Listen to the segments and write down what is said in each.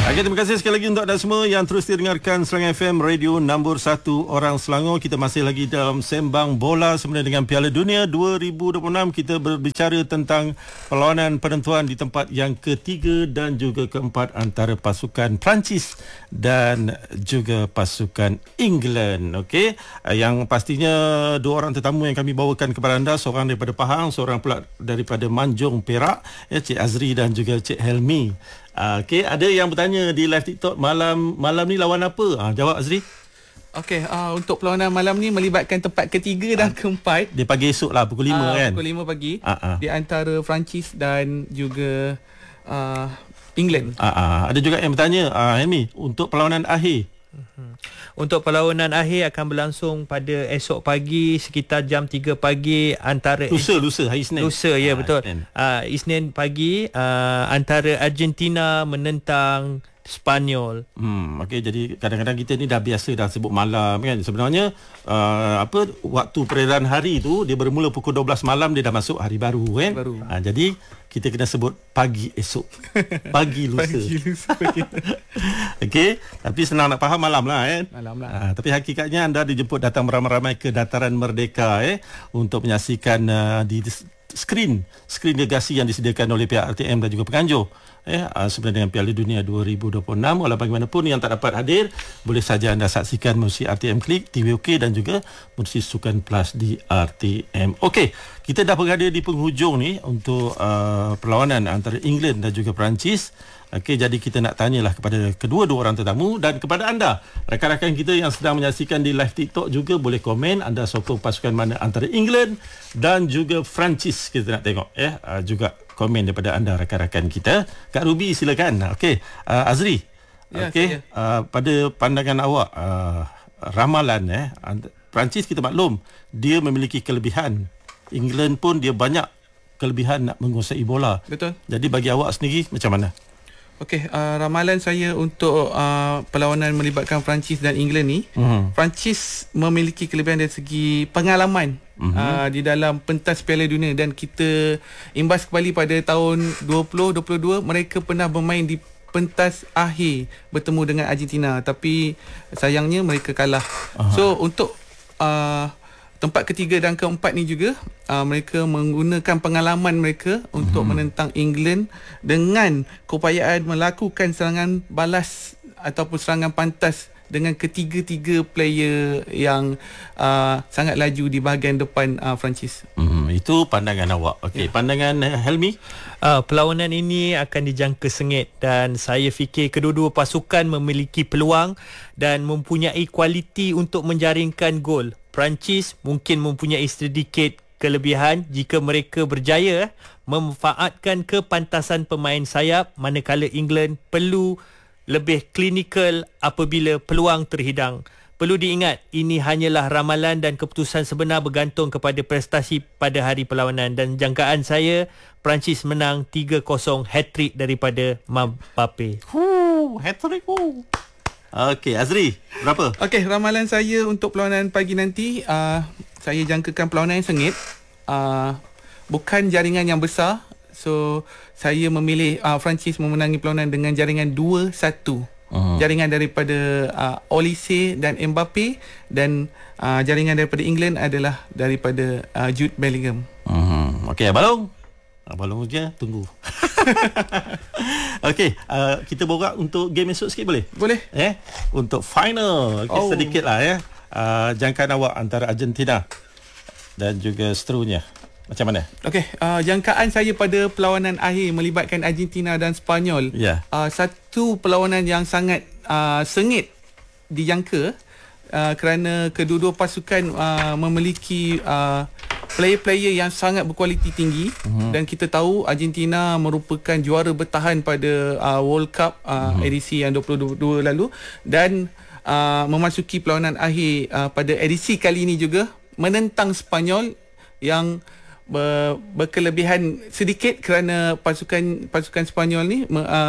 Okay, terima kasih sekali lagi untuk anda semua yang terus didengarkan Serang FM Radio nombor 1 orang Selangor. Kita masih lagi dalam sembang bola sebenarnya dengan Piala Dunia 2026. Kita berbicara tentang perlawanan penentuan di tempat yang ketiga dan juga keempat antara pasukan Perancis dan juga pasukan England. Okey, yang pastinya dua orang tetamu yang kami bawakan kepada anda, seorang daripada Pahang, seorang pula daripada Manjung Perak, Cik Azri dan juga Cik Helmi. Okey, ada yang bertanya di live TikTok, malam ni lawan apa? Jawab Azri. Okey, untuk perlawanan malam ni melibatkan tempat ketiga dan keempat. Di pagi esok lah, pukul 5 kan? Pukul 5 pagi. Di antara Perancis dan juga England. Ada juga yang bertanya, Helmi, untuk perlawanan akhir. Untuk perlawanan akhir akan berlangsung pada esok pagi sekitar jam 3 pagi antara lusa hari Isnin. Lusa, ya betul. Isnin pagi antara Argentina menentang Spanyol. Okey, jadi kadang-kadang kita ni dah biasa dah sebut malam kan. Sebenarnya waktu peredaran hari tu dia bermula pukul 12 malam, dia dah masuk hari baru kan. Jadi kita kena sebut pagi esok. Pagi lusa. Okey, tapi senang nak faham malam lah kan. Tapi hakikatnya anda dijemput datang beramai-ramai ke Dataran Merdeka untuk menyaksikan di skrin legasi yang disediakan oleh pihak RTM dan juga penganjur sebenarnya dengan Piala Dunia 2026. Walau bagaimanapun yang tak dapat hadir, boleh saja anda saksikan melalui RTM Klik, TVOK dan juga melalui Sukan Plus di RTM. Okey, kita dah berada di penghujung ni untuk perlawanan antara England dan juga Perancis. Okey, jadi kita nak tanyalah kepada kedua-dua orang tetamu dan kepada anda, rakan-rakan kita yang sedang menyaksikan di live TikTok juga boleh komen anda sokong pasukan mana antara England dan juga Perancis. Kita nak tengok juga komen daripada anda rakan-rakan kita. Kak Ruby silakan. Okey, Azri. Okey, pada pandangan awak, ramalan Perancis kita maklum dia memiliki kelebihan. England pun dia banyak kelebihan nak menguasai bola. Betul. Jadi bagi awak sendiri macam mana? Okey, ramalan saya untuk perlawanan melibatkan Perancis dan England ni, Perancis memiliki kelebihan dari segi pengalaman di dalam pentas Piala Dunia, dan kita imbas kembali pada tahun 2022 mereka pernah bermain di pentas akhir bertemu dengan Argentina, tapi sayangnya mereka kalah. So untuk tempat ketiga dan keempat ni juga mereka menggunakan pengalaman mereka untuk menentang England dengan keupayaan melakukan serangan balas ataupun serangan pantas dengan ketiga-tiga player yang sangat laju di bahagian depan Perancis. Itu pandangan awak. Okey, pandangan Helmi? Perlawanan ini akan dijangka sengit dan saya fikir kedua-dua pasukan memiliki peluang dan mempunyai kualiti untuk menjaringkan gol. Perancis mungkin mempunyai sedikit kelebihan jika mereka berjaya memanfaatkan kepantasan pemain sayap, manakala England perlu lebih klinikal apabila peluang terhidang. Perlu diingat, ini hanyalah ramalan dan keputusan sebenar bergantung kepada prestasi pada hari perlawanan, dan jangkaan saya Perancis menang 3-0, hat-trick daripada Mbappe. Hat-trick. Okey, Azri, berapa? Okey, ramalan saya untuk perlawanan pagi nanti, saya jangkakan perlawanan yang sengit. Bukan jaringan yang besar. So, saya memilih Perancis memenangi perlawanan dengan jaringan 2-1. Jaringan daripada Olise dan Mbappe, dan jaringan daripada England adalah daripada Jude Bellingham. Okey, Abang Long je tunggu. Okey, kita borak untuk game esok sikit boleh? Boleh. Untuk final, sedikit lah jangkaan awak antara Argentina dan juga seterusnya. Macam mana? Okey, jangkaan saya pada perlawanan akhir melibatkan Argentina dan Spanyol. Satu perlawanan yang sangat sengit dijangka kerana kedua-dua pasukan memiliki player-player yang sangat berkualiti tinggi, dan kita tahu Argentina merupakan juara bertahan pada World Cup edisi yang 2022 lalu, dan memasuki perlawanan akhir pada edisi kali ini juga menentang Spanyol yang berkelebihan sedikit kerana pasukan Spanyol ni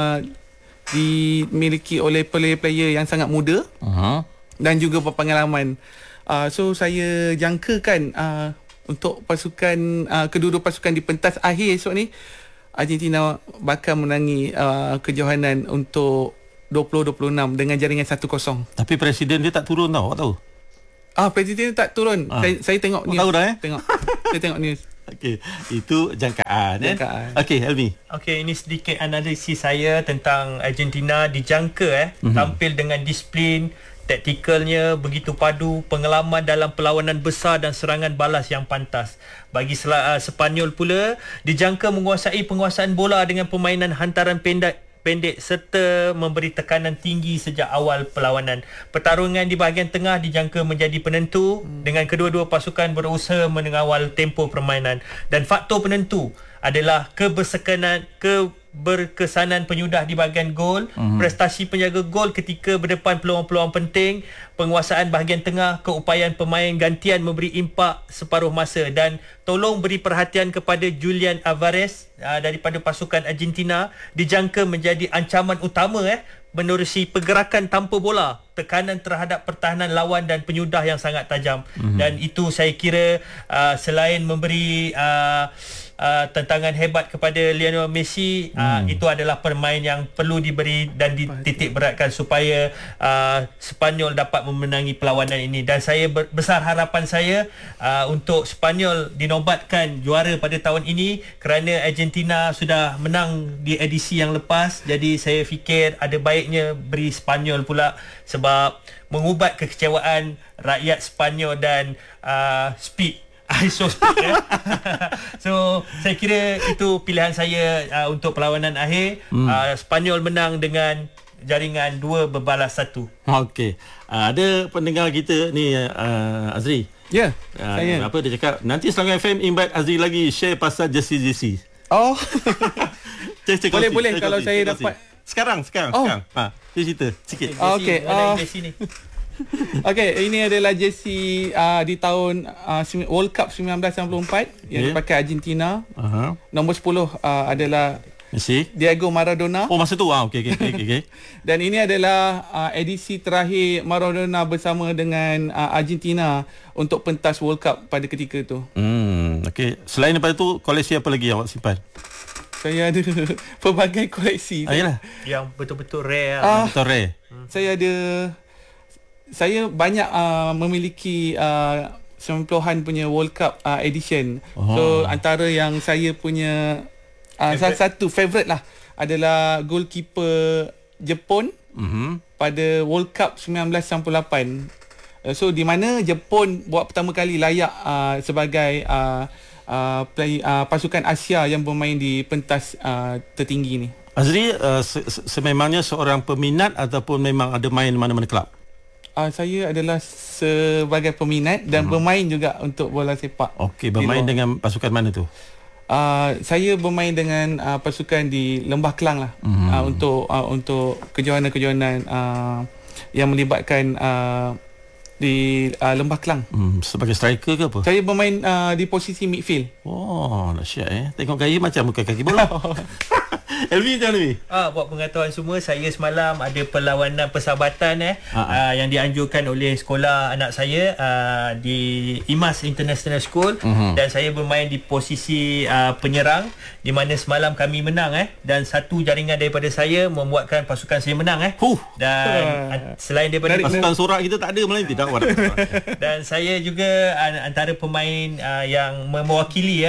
dimiliki oleh player-player yang sangat muda dan juga berpengalaman. So saya jangkakan untuk pasukan kedua-dua pasukan di pentas akhir esok ni, Argentina bakal menangi kejohanan untuk 2026 dengan jaringan 1-0. Tapi presiden dia tak turun tau, awak tahu? Presiden tak turun. Saya tengok news. Tahu dah Tengok. Saya tengok news. Okey, itu jangkaan. Okey, Helmi. Okey, ini sedikit analisis saya tentang Argentina. Dijangka tampil dengan disiplin, taktikalnya begitu padu, pengalaman dalam perlawanan besar dan serangan balas yang pantas. Bagi Sepanyol pula, dijangka menguasai penguasaan bola dengan permainan hantaran pendek serta memberi tekanan tinggi sejak awal perlawanan. Pertarungan di bahagian tengah dijangka menjadi penentu dengan kedua-dua pasukan berusaha mengawal tempo permainan, dan faktor penentu adalah keberkesanan penyudah di bahagian gol, prestasi penjaga gol ketika berdepan peluang-peluang penting, penguasaan bahagian tengah, keupayaan pemain gantian memberi impak separuh masa, dan tolong beri perhatian kepada Julian Alvarez daripada pasukan Argentina, dijangka menjadi ancaman utama menerusi pergerakan tanpa bola, tekanan terhadap pertahanan lawan dan penyudah yang sangat tajam. Dan itu saya kira selain memberi tantangan hebat kepada Lionel Messi, itu adalah pemain yang perlu diberi dan dititik beratkan supaya Sepanyol dapat memenangi perlawanan ini. Dan saya besar harapan saya untuk Sepanyol dinobatkan juara pada tahun ini, kerana Argentina sudah menang di edisi yang lepas. Jadi saya fikir ada baiknya beri Sepanyol pula, sebab mengubat kekecewaan rakyat Sepanyol dan speed. So saya kira itu pilihan saya untuk perlawanan akhir. Sepanyol menang dengan jaringan 2-1. Okey. Ada pendengar kita ni, Azri. Ya, saya. Apa dia cakap? Nanti Selangor FM invite Azri lagi share pasal jersey. Oh. Boleh kalau saya dapat. Sekarang. Dia cerita sikit. Okey. Jersey ni. Okey, ini adalah jersey di tahun World Cup 1994 yang dipakai Argentina. Nombor 10 adalah Messi, Diego Maradona. Oh, masa tu. Okey. Dan ini adalah edisi terakhir Maradona bersama dengan Argentina untuk pentas World Cup pada ketika itu. Okey. Selain daripada tu, koleksi apa lagi awak simpan? Saya ada pelbagai koleksi. Yalah. Yang betul-betul rare. Betul rare. Saya banyak memiliki 90-an punya World Cup edition. So antara yang saya punya salah satu favourite lah adalah goalkeeper Jepun pada World Cup 1998. So di mana Jepun buat pertama kali layak sebagai pasukan Asia yang bermain di pentas tertinggi ni. Azri sememangnya seorang peminat ataupun memang ada main mana-mana kelab? Saya adalah sebagai peminat dan bermain juga untuk bola sepak. Okey, bermain dengan pasukan mana tu? Saya bermain dengan pasukan di Lembah Kelang lah, untuk kejohanan-kejohanan yang melibatkan di Lembah Kelang. Sebagai striker ke apa? Saya bermain di posisi midfield. Oh, dahsyat Tengok gaya macam bukan kaki bola. Elvi macam ni? Buat pengetahuan semua, saya semalam ada perlawanan persahabatan yang dianjurkan oleh sekolah anak saya di IMAS International School, dan saya bermain di posisi penyerang, di mana semalam kami menang dan satu jaringan daripada saya membuatkan pasukan saya menang dan selain daripada pasukan sorak kita tak ada malam ni tidak. Dan saya juga antara pemain yang mewakili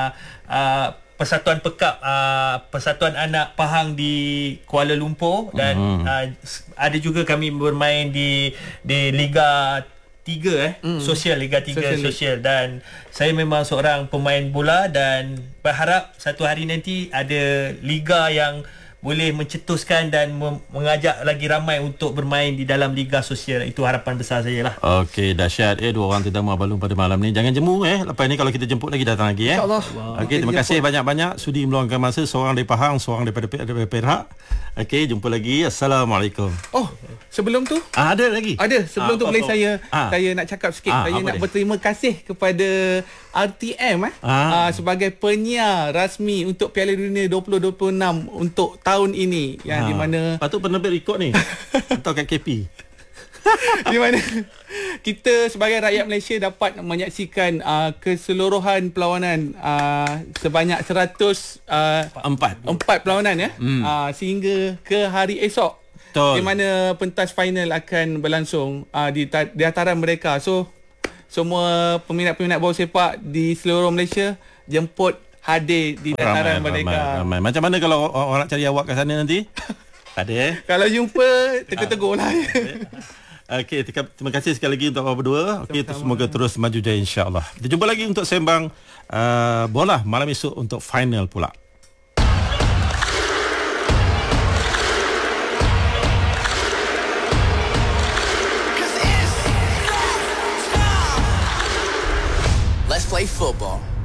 Persatuan Pekap Persatuan Anak Pahang di Kuala Lumpur, dan ada juga kami bermain di Liga 3 Liga 3 sosial. Dan saya memang seorang pemain bola dan berharap satu hari nanti ada liga yang boleh mencetuskan dan mengajak lagi ramai untuk bermain di dalam liga sosial. Itu harapan besar saya lah. Okey, dahsyat. Dua orang tetamu Abang Long pada malam ni. Jangan jemu Lepas ni kalau kita jemput lagi, datang lagi InsyaAllah. Okey, terima kasih banyak-banyak sudi meluangkan masa. Seorang dari Pahang, seorang daripada Perak. Okey, jumpa lagi. Assalamualaikum. Sebelum tu ada lagi? Ada. Sebelum tu boleh saya nak cakap sikit. Saya nak berterima kasih kepada RTM sebagai penyiar rasmi untuk Piala Dunia 2026 untuk tahun ini, yang di mana patut penerbit rekod ni atau kat KP di mana kita sebagai rakyat Malaysia dapat menyaksikan keseluruhan perlawanan sebanyak 104 perlawanan sehingga ke hari esok. di mana pentas final akan berlangsung di dataran mereka. So semua peminat-peminat bola sepak di seluruh Malaysia jemput hadir di dataran Merdeka. Ramai. Macam mana kalau orang cari awak kat sana nanti? Ada Kalau jumpa tegur-tegur lah. Okey, terima kasih sekali lagi untuk awak berdua. Okey, semoga terus maju jaya insya-Allah. Kita jumpa lagi untuk sembang bola malam esok untuk final pula. Let's play football.